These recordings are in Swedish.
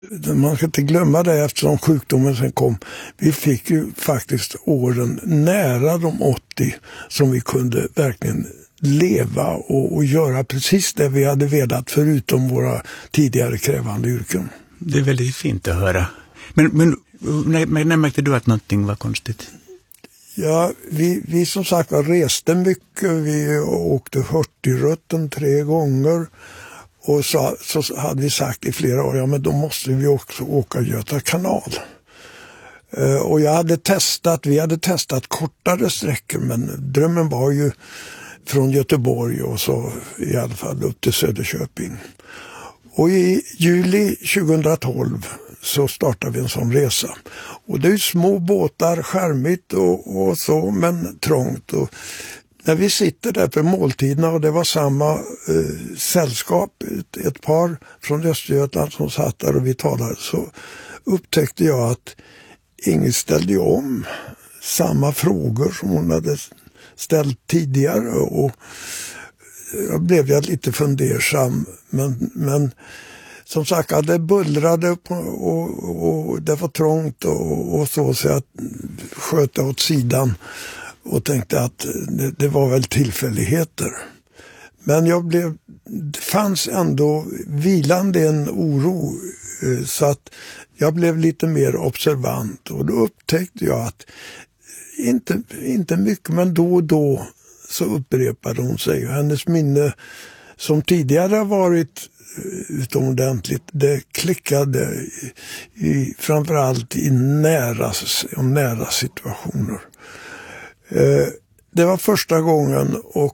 Man ska inte glömma det eftersom sjukdomen sen kom. Vi fick ju faktiskt åren nära de 80 som vi kunde verkligen leva och göra precis det vi hade velat förutom våra tidigare krävande yrken. Det är väldigt fint att höra. Men när märkte du att någonting var konstigt? Ja, vi som sagt reste mycket. Vi åkte Hurtigruten 3 gånger. Och så hade vi sagt i flera år, ja men då måste vi också åka Göta kanal. Och vi hade testat kortare sträckor, men drömmen var ju från Göteborg och så i alla fall upp till Söderköping. Och i juli 2012 så startade vi en sån resa. Och det är ju små båtar, skärmigt och så, men trångt. Och när vi sitter där på måltiderna och det var samma sällskap, ett par från Östergötland som satt där och vi talade, så upptäckte jag att Ingrid ställde om samma frågor som hon hade ställt tidigare och jag blev lite fundersam, men som sagt, det bullrade och det var trångt och så jag sköt åt sidan och tänkte att det var väl tillfälligheter. Men det fanns ändå vilande en oro så att jag blev lite mer observant och då upptäckte jag att inte mycket, men då och då så upprepade hon sig. Hennes minne som tidigare har varit utomordentligt, det klickade framförallt i nära situationer. Det var första gången och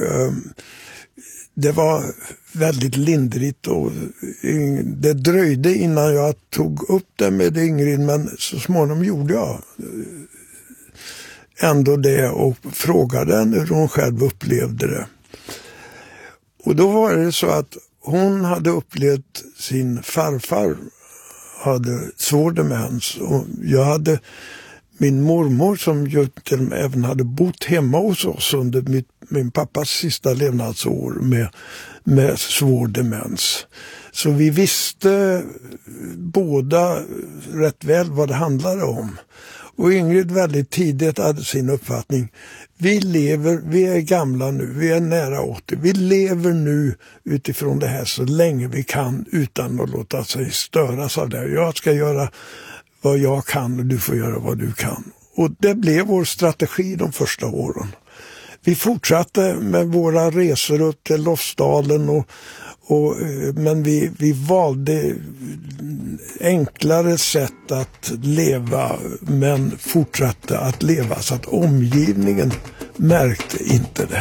det var väldigt lindrigt och det dröjde innan jag tog upp det med Ingrid, men så småningom gjorde jag ändå det och frågade henne hur hon själv upplevde det. Och då var det så att hon hade upplevt sin farfar hade svår demens och jag hade min mormor som ju även hade bott hemma hos oss under min pappas sista levnadsår med svår demens. Så vi visste båda rätt väl vad det handlade om. Och Ingrid väldigt tidigt hade sin uppfattning. Vi är gamla nu, vi är nära 80. Vi lever nu utifrån det här så länge vi kan utan att låta sig störas av det. Jag ska göra vad jag kan och du får göra vad du kan. Och det blev vår strategi de första åren. Vi fortsatte med våra resor upp till Lofsdalen men vi valde enklare sätt att leva men fortsatte att leva så att omgivningen märkte inte det.